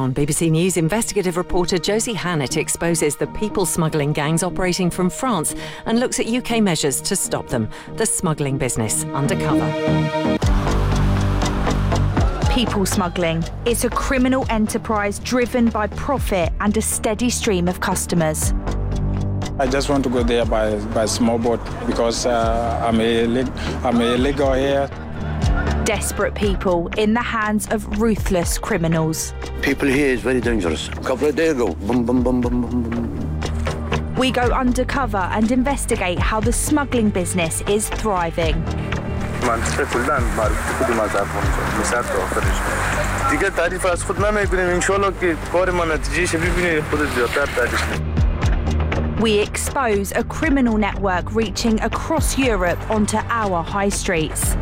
On BBC News, investigative reporter Josie Hannett exposes the people smuggling gangs operating from France and looks at UK measures to stop them. The smuggling business undercover. People smuggling. It's a criminal enterprise driven by profit and a steady stream of customers. I just want to go there by small boat because I'm illegal here. Desperate people in the hands of ruthless criminals. People here is very dangerous. A couple of days ago, boom, boom, boom, boom, boom, boom. We go undercover and investigate how the smuggling business is thriving. We expose a criminal network reaching across Europe onto our high streets.